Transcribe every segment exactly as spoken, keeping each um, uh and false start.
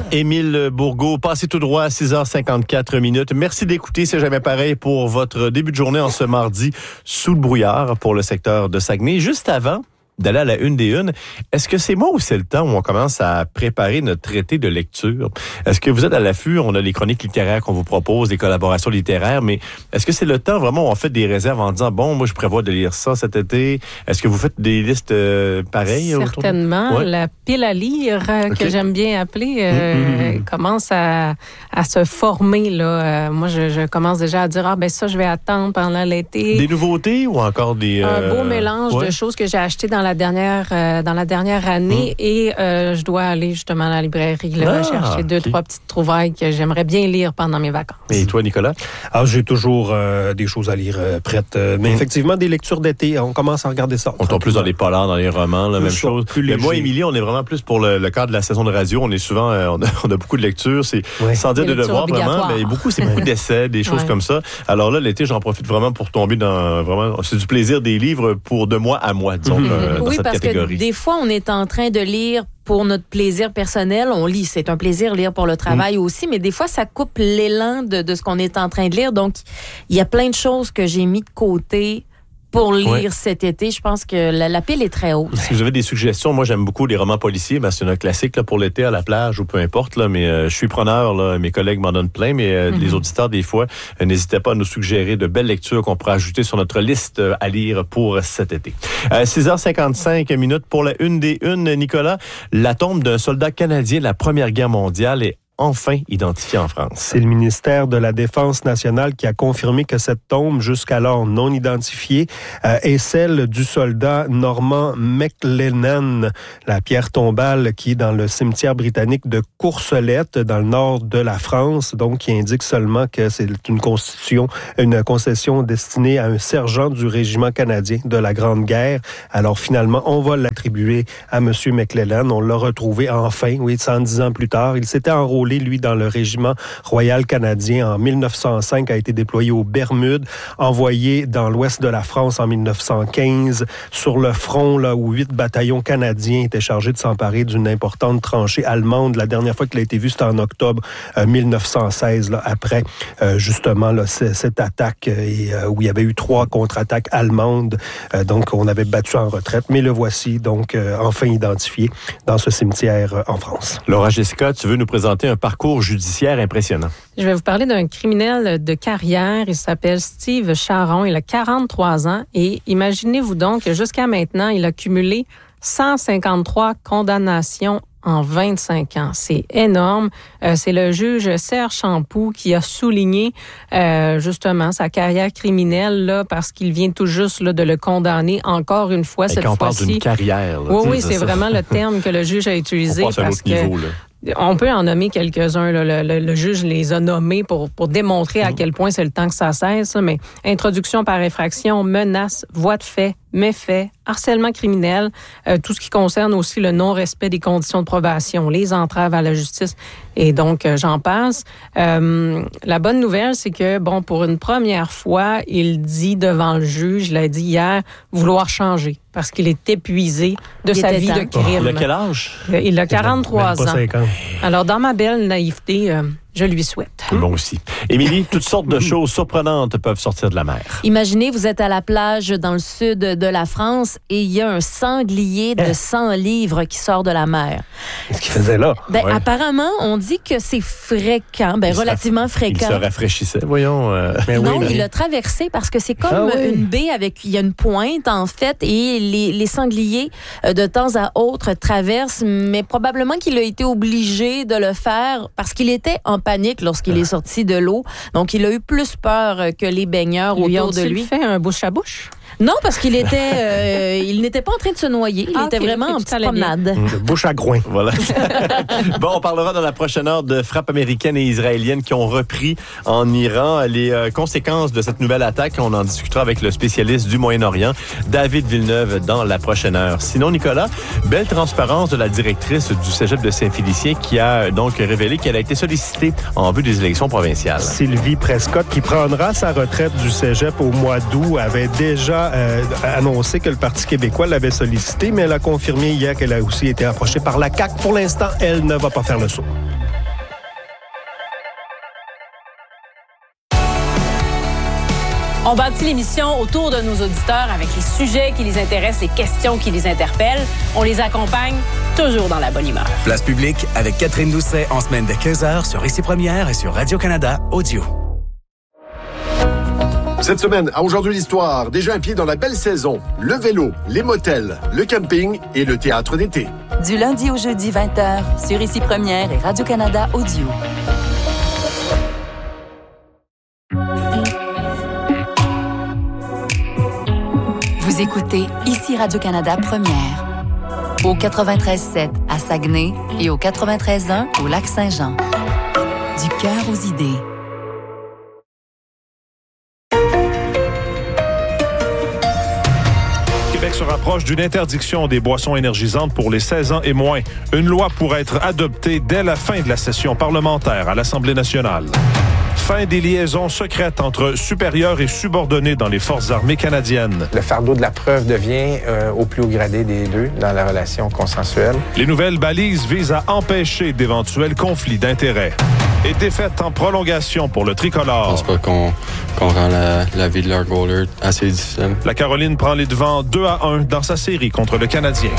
Émile Bourgault, passez tout droit à six heures cinquante-quatre minutes. Merci d'écouter C'est jamais pareil pour votre début de journée en ce mardi sous le brouillard pour le secteur de Saguenay. Juste avant d'aller à la une des unes, est-ce que c'est moi ou c'est le temps où on commence à préparer notre traité de lecture? Est-ce que vous êtes à l'affût? On a les chroniques littéraires qu'on vous propose, des collaborations littéraires, mais est-ce que c'est le temps vraiment où on fait des réserves en disant, bon, moi je prévois de lire ça cet été? Est-ce que vous faites des listes euh, pareilles? Certainement. Ouais. La pile à lire, euh, okay. que j'aime bien appeler, euh, mm-hmm. commence à, à se former. Là. Euh, moi, je, je commence déjà à dire, ah ben ça, je vais attendre pendant l'été. Des nouveautés ou encore des... Euh... Un beau mélange ouais. de choses que j'ai achetées dans la dernière euh, dans la dernière année mmh. et euh, je dois aller justement à la librairie là, ah, chercher deux, okay. trois petites trouvailles que j'aimerais bien lire pendant mes vacances. Et toi, Nicolas? Alors, j'ai toujours euh, des choses à lire euh, prêtes, euh, mais mmh. effectivement, des lectures d'été, on commence à regarder ça. On tombe plus dans les polars, dans les romans, la même chose. Plus mais moi, Émilie, on est vraiment plus pour le, le cadre de la saison de radio. On est souvent, euh, on, a, on a beaucoup de lectures, c'est ouais. sans dire de devoir vraiment, mais beaucoup, c'est beaucoup d'essais, des choses ouais. comme ça. Alors là, l'été, j'en profite vraiment pour tomber dans vraiment, c'est du plaisir des livres pour de mois à mois, disons, mmh. euh, dans oui, cette parce catégorie. Que des fois, on est en train de lire pour notre plaisir personnel. On lit, c'est un plaisir lire pour le travail mmh. aussi, mais des fois, ça coupe l'élan de, de ce qu'on est en train de lire. Donc, il y a plein de choses que j'ai mis de côté pour lire ouais. cet été. Je pense que la, la pile est très haute. Si vous avez des suggestions, moi j'aime beaucoup les romans policiers. Ben, c'est un classique là, pour l'été à la plage ou peu importe. Là, mais euh, je suis preneur. Là, mes collègues m'en donnent plein. Mais euh, mm-hmm. les auditeurs, des fois, euh, n'hésitez pas à nous suggérer de belles lectures qu'on pourra ajouter sur notre liste euh, à lire pour cet été. Euh, six heures cinquante-cinq minutes pour la une des unes. Nicolas, la tombe d'un soldat canadien de la Première Guerre mondiale est enfin identifié en France. C'est le ministère de la Défense nationale qui a confirmé que cette tombe, jusqu'alors non identifiée, euh, est celle du soldat Norman McLennan, la pierre tombale qui est dans le cimetière britannique de Courcelette, dans le nord de la France, donc qui indique seulement que c'est une constitution, une concession destinée à un sergent du régiment canadien de la Grande Guerre. Alors finalement, on va l'attribuer à M. McLennan. On l'a retrouvé enfin, oui, cent dix ans plus tard. Il s'était enrôlé lui, dans le régiment royal canadien en mille neuf cent cinq, a été déployé aux Bermudes, envoyé dans l'ouest de la France en mille neuf cent quinze, sur le front, là où huit bataillons canadiens étaient chargés de s'emparer d'une importante tranchée allemande. La dernière fois qu'il a été vu, c'était en octobre euh, mille neuf cent seize, là, après euh, justement là, c- cette attaque euh, et, euh, où il y avait eu trois contre-attaques allemandes. Euh, donc, on avait battu en retraite, mais le voici donc euh, enfin identifié dans ce cimetière euh, en France. Laura Jessica, tu veux nous présenter un parcours judiciaire impressionnant. Je vais vous parler d'un criminel de carrière. Il s'appelle Steve Charron. Il a quarante-trois ans et imaginez-vous donc que jusqu'à maintenant, il a cumulé cent cinquante-trois condamnations en vingt-cinq ans. C'est énorme. Euh, c'est le juge Serge Champoux qui a souligné euh, justement sa carrière criminelle là, parce qu'il vient tout juste là, de le condamner encore une fois. Et cette quand on fois-ci. parle d'une carrière. Là, oui, oui, c'est ça. vraiment le terme que le juge a utilisé. On passe à un parce autre que niveau, là. On peut en nommer quelques-uns. Là. Le, le, le juge les a nommés pour, pour démontrer à quel point c'est le temps que ça cesse. Mais introduction par effraction, menace, voie de fait, méfait, harcèlement criminel, euh, tout ce qui concerne aussi le non-respect des conditions de probation, les entraves à la justice, et donc euh, j'en passe. Euh, la bonne nouvelle, c'est que, bon, pour une première fois, il dit devant le juge, il a dit hier, vouloir changer, parce qu'il est épuisé de il sa vie temps. de crime. Oh, il a quel âge? Il a quarante-trois ans. cinquante. Alors, dans ma belle naïveté, euh, je lui souhaite. Moi aussi. Émilie, toutes sortes de choses surprenantes peuvent sortir de la mer. Imaginez, vous êtes à la plage dans le sud de la France et il y a un sanglier de cent livres qui sort de la mer. Qu'est-ce qu'il faisait là? Ben, ouais. Apparemment, on dit que c'est fréquent, ben, relativement raff... fréquent. Il se rafraîchissait, voyons. Euh... Mais non, oui, mais... il l'a traversé parce que c'est comme ah, oui. une baie avec, il y a une pointe, en fait, et les, les sangliers, euh, de temps à autre, traversent, mais probablement qu'il a été obligé de le faire parce qu'il était en panique lorsqu'il ah. est sorti de l'eau. Donc, il a eu plus peur que les baigneurs lui autour de lui. Il fait un bouche à bouche? Non, parce qu'il était, euh, il n'était pas en train de se noyer. Il ah, était okay, vraiment okay, en petite promenade. De bouche à groin. Voilà. Bon, on parlera dans la prochaine heure de frappes américaines et israéliennes qui ont repris en Iran. Les euh, conséquences de cette nouvelle attaque, on en discutera avec le spécialiste du Moyen-Orient, David Villeneuve, dans la prochaine heure. Sinon, Nicolas, belle transparence de la directrice du Cégep de Saint-Félicien qui a donc révélé qu'elle a été sollicitée en vue des élections provinciales. Sylvie Prescott, qui prendra sa retraite du Cégep au mois d'août, avait déjà euh, annoncé que le Parti québécois l'avait sollicité, mais elle a confirmé hier qu'elle a aussi été approchée par la C A Q. Pour l'instant, elle ne va pas faire le saut. On bâtit l'émission autour de nos auditeurs avec les sujets qui les intéressent, les questions qui les interpellent. On les accompagne toujours dans la bonne humeur. Place publique avec Catherine Doucet en semaine dès quinze heures sur Ici Première et sur Radio-Canada Audio. Cette semaine, à Aujourd'hui l'Histoire, déjà un pied dans la belle saison. Le vélo, les motels, le camping et le théâtre d'été. Du lundi au jeudi vingt heures sur Ici Première et Radio-Canada Audio. Vous écoutez Ici Radio-Canada Première. Au quatre-vingt-treize sept à Saguenay et au quatre-vingt-treize un au Lac-Saint-Jean. Du cœur aux idées. Québec se rapproche d'une interdiction des boissons énergisantes pour les seize ans et moins. Une loi pourrait être adoptée dès la fin de la session parlementaire à l'Assemblée nationale. Fin des liaisons secrètes entre supérieurs et subordonnés dans les forces armées canadiennes. Le fardeau de la preuve devient euh, au plus haut gradé des deux dans la relation consensuelle. Les nouvelles balises visent à empêcher d'éventuels conflits d'intérêts. Et défaite en prolongation pour le tricolore. Je pense pas qu'on, qu'on rend la, la vie de leur goaler assez difficile. La Caroline prend les devants deux à un dans sa série contre le Canadien.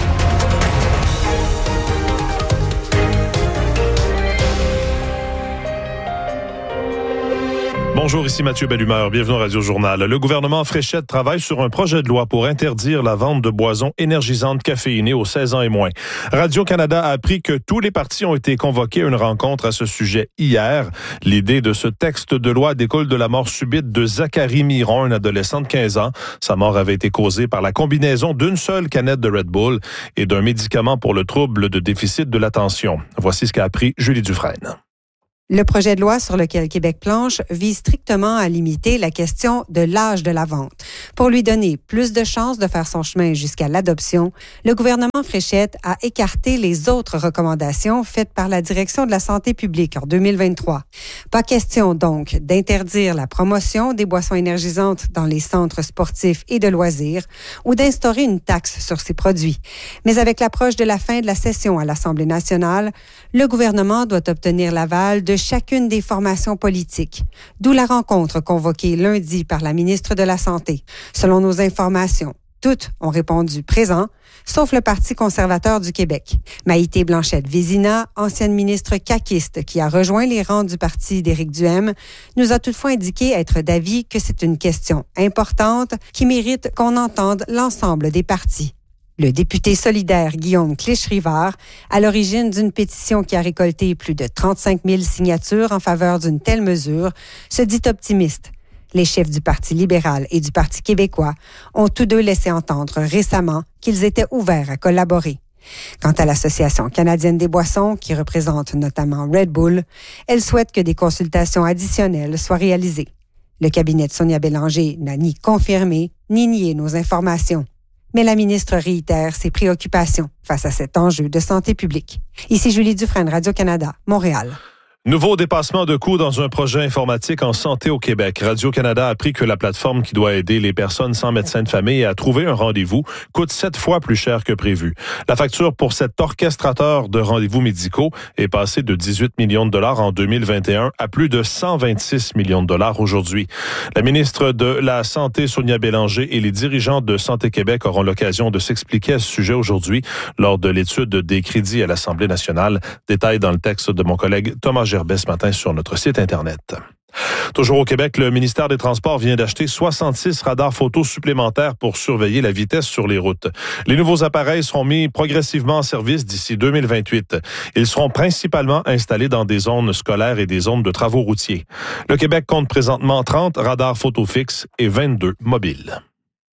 Bonjour, ici Mathieu Bellumeur. Bienvenue au Radio-Journal. Le gouvernement Fréchette travaille sur un projet de loi pour interdire la vente de boissons énergisantes caféinées aux seize ans et moins. Radio-Canada a appris que tous les partis ont été convoqués à une rencontre à ce sujet hier. L'idée de ce texte de loi découle de la mort subite de Zachary Miron, un adolescent de quinze ans. Sa mort avait été causée par la combinaison d'une seule canette de Red Bull et d'un médicament pour le trouble de déficit de l'attention. Voici ce qu'a appris Julie Dufresne. Le projet de loi sur lequel Québec planche vise strictement à limiter la question de l'âge de la vente. Pour lui donner plus de chances de faire son chemin jusqu'à l'adoption, le gouvernement Fréchette a écarté les autres recommandations faites par la Direction de la santé publique en deux mille vingt-trois. Pas question donc d'interdire la promotion des boissons énergisantes dans les centres sportifs et de loisirs ou d'instaurer une taxe sur ces produits. Mais avec l'approche de la fin de la session à l'Assemblée nationale, le gouvernement doit obtenir l'aval de chacune des formations politiques, d'où la rencontre convoquée lundi par la ministre de la Santé. Selon nos informations, toutes ont répondu présent, sauf le Parti conservateur du Québec. Maïté Blanchette-Vézina, ancienne ministre caquiste qui a rejoint les rangs du parti d'Éric Duhaime, nous a toutefois indiqué être d'avis que c'est une question importante qui mérite qu'on entende l'ensemble des partis. Le député solidaire Guillaume Clich-Rivard, à l'origine d'une pétition qui a récolté plus de trente-cinq mille signatures en faveur d'une telle mesure, se dit optimiste. Les chefs du Parti libéral et du Parti québécois ont tous deux laissé entendre récemment qu'ils étaient ouverts à collaborer. Quant à l'Association canadienne des boissons, qui représente notamment Red Bull, elle souhaite que des consultations additionnelles soient réalisées. Le cabinet de Sonia Bélanger n'a ni confirmé ni nié nos informations. Mais la ministre réitère ses préoccupations face à cet enjeu de santé publique. Ici Julie Dufresne, Radio-Canada, Montréal. Nouveau dépassement de coûts dans un projet informatique en santé au Québec. Radio-Canada a appris que la plateforme qui doit aider les personnes sans médecin de famille à trouver un rendez-vous coûte sept fois plus cher que prévu. La facture pour cet orchestrateur de rendez-vous médicaux est passée de dix-huit millions de dollars en deux mille vingt et un à plus de cent vingt-six millions de dollars aujourd'hui. La ministre de la Santé, Sonia Bélanger, et les dirigeants de Santé Québec auront l'occasion de s'expliquer à ce sujet aujourd'hui lors de l'étude des crédits à l'Assemblée nationale. Détail dans le texte de mon collègue Thomas Gerbet ce matin sur notre site Internet. Toujours au Québec, le ministère des Transports vient d'acheter soixante-six radars photos supplémentaires pour surveiller la vitesse sur les routes. Les nouveaux appareils seront mis progressivement en service d'ici deux mille vingt-huit. Ils seront principalement installés dans des zones scolaires et des zones de travaux routiers. Le Québec compte présentement trente radars photos fixes et vingt-deux mobiles.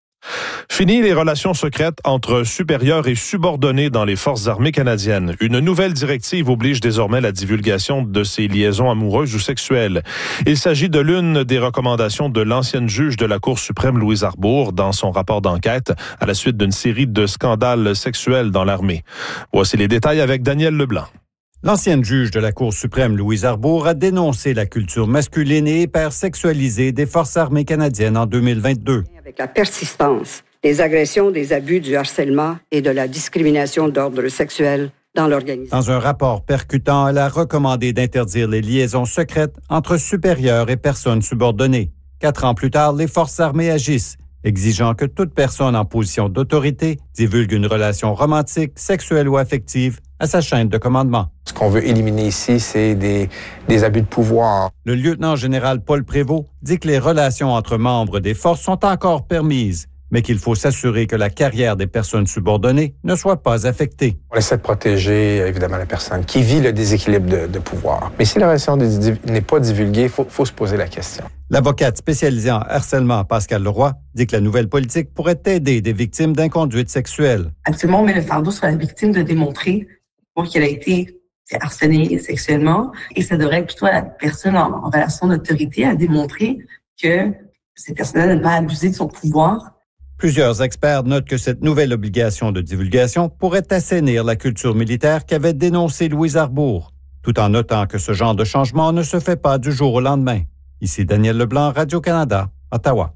Fini les relations secrètes entre supérieurs et subordonnés dans les forces armées canadiennes. Une nouvelle directive oblige désormais la divulgation de ces liaisons amoureuses ou sexuelles. Il s'agit de l'une des recommandations de l'ancienne juge de la Cour suprême Louise Arbour dans son rapport d'enquête à la suite d'une série de scandales sexuels dans l'armée. Voici les détails avec Daniel Leblanc. L'ancienne juge de la Cour suprême, Louise Arbour, a dénoncé la culture masculine et hypersexualisée des Forces armées canadiennes en deux mille vingt-deux. Avec la persistance des agressions, des abus, du harcèlement et de la discrimination d'ordre sexuel dans l'organisation. Dans un rapport percutant, elle a recommandé d'interdire les liaisons secrètes entre supérieurs et personnes subordonnées. Quatre ans plus tard, les forces armées agissent, exigeant que toute personne en position d'autorité divulgue une relation romantique, sexuelle ou affective à sa chaîne de commandement. Ce qu'on veut éliminer ici, c'est des, des abus de pouvoir. Le lieutenant-général Paul Prévost dit que les relations entre membres des forces sont encore permises, mais qu'il faut s'assurer que la carrière des personnes subordonnées ne soit pas affectée. On essaie de protéger, évidemment, la personne qui vit le déséquilibre de, de pouvoir. Mais si la relation n'est pas divulguée, il faut, faut se poser la question. L'avocate spécialisée en harcèlement, Pascal Leroy, dit que la nouvelle politique pourrait aider des victimes d'inconduite sexuelle. Actuellement, on met le fardeau sur la victime de démontrer qu'elle a été harcelée sexuellement, et ça devrait être plutôt à la personne en, en relation d'autorité à démontrer que cette personne n'a pas abusé de son pouvoir. Plusieurs experts notent que cette nouvelle obligation de divulgation pourrait assainir la culture militaire qu'avait dénoncée Louise Arbour, tout en notant que ce genre de changement ne se fait pas du jour au lendemain. Ici Daniel Leblanc, Radio-Canada, Ottawa.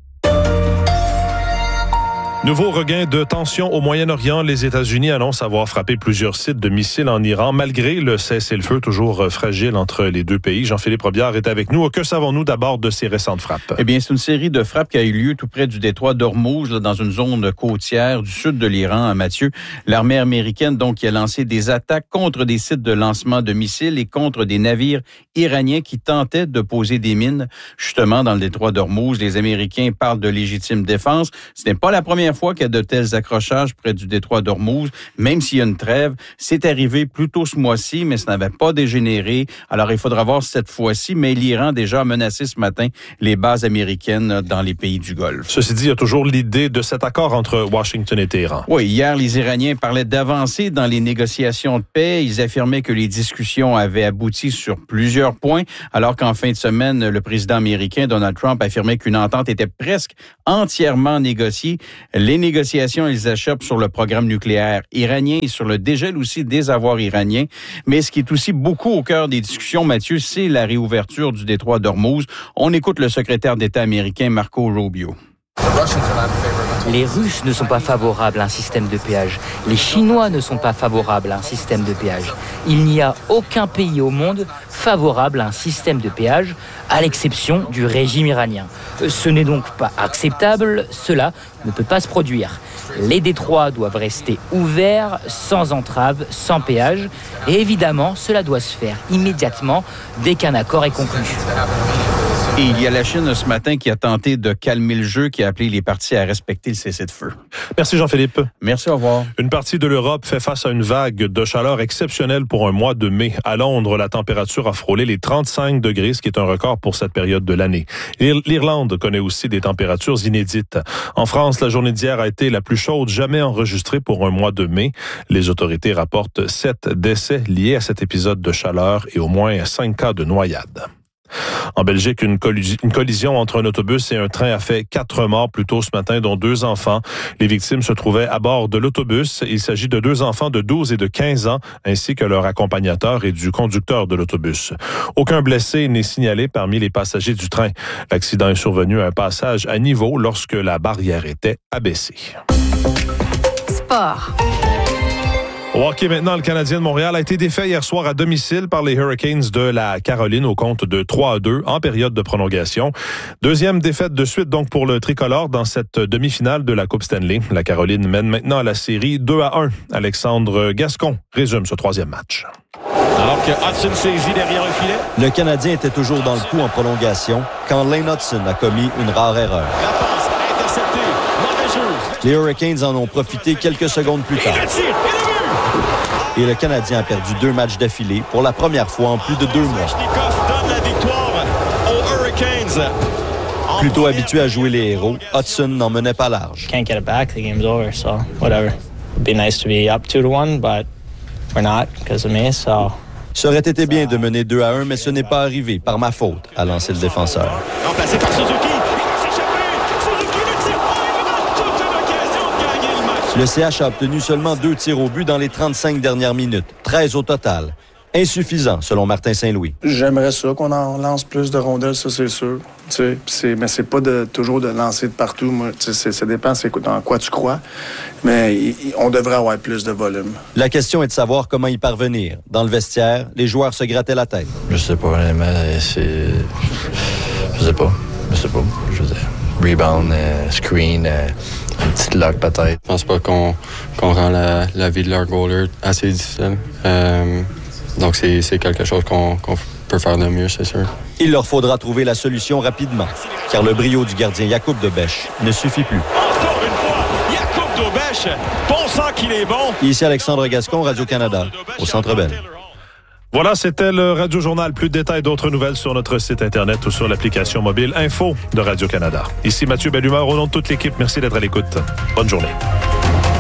Nouveau regain de tension au Moyen-Orient. Les États-Unis annoncent avoir frappé plusieurs sites de missiles en Iran, malgré le cessez-le-feu toujours fragile entre les deux pays. Jean-Philippe Robillard est avec nous. Que savons-nous d'abord de ces récentes frappes? Eh bien, c'est une série de frappes qui a eu lieu tout près du détroit d'Ormuz, là, dans une zone côtière du sud de l'Iran, Mathieu. L'armée américaine, donc, qui a lancé des attaques contre des sites de lancement de missiles et contre des navires iraniens qui tentaient de poser des mines, justement, dans le détroit d'Ormuz. Les Américains parlent de légitime défense. Ce n'est pas la première fois qu'il y a de tels accrochages près du détroit d'Ormuz, même s'il y a une trêve. C'est arrivé plus tôt ce mois-ci, mais ça n'avait pas dégénéré. Alors, il faudra voir cette fois-ci, mais l'Iran déjà a menacé ce matin les bases américaines dans les pays du Golfe. Ceci dit, il y a toujours l'idée de cet accord entre Washington et Téhéran. Oui, hier, les Iraniens parlaient d'avancées dans les négociations de paix. Ils affirmaient que les discussions avaient abouti sur plusieurs points, alors qu'en fin de semaine, le président américain Donald Trump affirmait qu'une entente était presque entièrement négociée. Les négociations ils achoppent sur le programme nucléaire iranien et sur le dégel aussi des avoirs iraniens. Mais ce qui est aussi beaucoup au cœur des discussions, Mathieu, c'est la réouverture du détroit d'Ormuz. On écoute le secrétaire d'État américain Marco Rubio. Les Russes ne sont pas favorables à un système de péage. Les Chinois ne sont pas favorables à un système de péage. Il n'y a aucun pays au monde favorable à un système de péage, à l'exception du régime iranien. Ce n'est donc pas acceptable, cela ne peut pas se produire. Les détroits doivent rester ouverts, sans entrave, sans péage. Et évidemment, cela doit se faire immédiatement dès qu'un accord est conclu. Et il y a la Chine ce matin qui a tenté de calmer le jeu, qui a appelé les parties à respecter le cessez-le-feu. Merci Jean-Philippe. Merci, au revoir. Une partie de l'Europe fait face à une vague de chaleur exceptionnelle pour un mois de mai. À Londres, la température a frôlé les trente-cinq degrés, ce qui est un record pour cette période de l'année. L'Irlande connaît aussi des températures inédites. En France, la journée d'hier a été la plus chaude jamais enregistrée pour un mois de mai. Les autorités rapportent sept décès liés à cet épisode de chaleur et au moins cinq cas de noyade. En Belgique, une, collis- une collision entre un autobus et un train a fait quatre morts plus tôt ce matin, dont deux enfants. Les victimes se trouvaient à bord de l'autobus. Il s'agit de deux enfants de douze et de quinze ans, ainsi que leur accompagnateur et du conducteur de l'autobus. Aucun blessé n'est signalé parmi les passagers du train. L'accident est survenu à un passage à niveau lorsque la barrière était abaissée. Sport. Au hockey maintenant, le Canadien de Montréal a été défait hier soir à domicile par les Hurricanes de la Caroline au compte de trois à deux en période de prolongation. Deuxième défaite de suite donc pour le tricolore dans cette demi-finale de la Coupe Stanley. La Caroline mène maintenant à la série deux à un. Alexandre Gascon résume ce troisième match. Alors que Hudson saisit derrière le filet. Le Canadien était toujours dans le coup en prolongation quand Lane Hudson a commis une rare erreur. La passe interceptée. Mauvais jeu. Les Hurricanes en ont profité quelques secondes plus tard. Et le tir, et le but! Et le Canadien a perdu deux matchs d'affilée pour la première fois en plus de deux mois. Svechnikov donne la victoire aux Hurricanes. Plutôt habitué à jouer les héros, Hudson n'en menait pas large. Can't get it back. The game's over, so whatever. It'd be nice to be up two to one, but we're not because of me, so. Ça aurait été bien de mener deux à un, mais ce n'est pas arrivé par ma faute, a lancé le défenseur. Remplacé par Suzuki. Le C H a obtenu seulement deux tirs au but dans les trente-cinq dernières minutes, treize au total. Insuffisant, selon Martin Saint-Louis. J'aimerais ça qu'on en lance plus de rondelles, ça c'est sûr. C'est, mais c'est pas de, toujours de lancer de partout. Moi, c'est, ça dépend c'est dans quoi tu crois. Mais y, on devrait avoir plus de volume. La question est de savoir comment y parvenir. Dans le vestiaire, les joueurs se grattaient la tête. Je sais pas, honnêtement, c'est... Je sais pas. je sais pas, je veux dire, rebound, euh, screen, euh, une petite lock peut-être. Je pense pas qu'on, qu'on rend la, la vie de leur goaler assez difficile. Euh, donc c'est, c'est quelque chose qu'on, qu'on peut faire de mieux, c'est sûr. Il leur faudra trouver la solution rapidement, car le brio du gardien Jakub Dobeš ne suffit plus. Encore une fois, Jakub Dobeš, bon sang qu'il est bon. Ici Alexandre Gascon, Radio-Canada, au Centre Bell. Voilà, c'était le Radio Journal. Plus de détails, d'autres nouvelles sur notre site Internet ou sur l'application mobile Info de Radio-Canada. Ici Mathieu Bellumeur, au nom de toute l'équipe, merci d'être à l'écoute. Bonne journée.